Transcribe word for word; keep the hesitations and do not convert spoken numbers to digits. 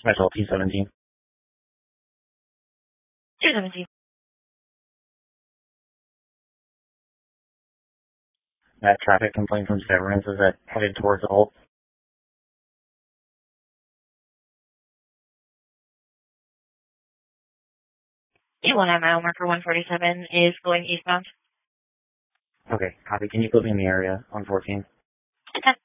Special T seventeen. two seventeen. That traffic complaint from Severance is that headed towards the Holt. eight one nine mile marker one forty-seven is going eastbound. Okay, copy. Can you put me in the area on fourteen? Okay.